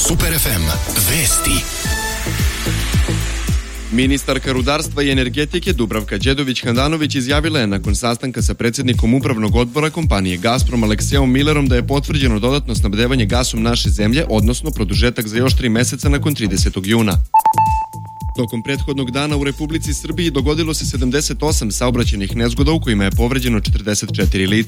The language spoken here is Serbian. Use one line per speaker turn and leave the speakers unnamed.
Super FM. Vesti.
Ministarka rudarstva i energetike Dubravka Đedović-Handanović izjavila je nakon sastanka sa predsjednikom upravnog odbora kompanije Gazprom Aleksejom Millerom da je potvrđeno dodatno snabdevanje gasom naše zemlje, odnosno produžetak za još 3 meseca nakon 30. juna. Tokom prethodnog dana u Republici Srbiji dogodilo se 78 saobraćajnih nezgoda u kojima je povređeno 44 lica.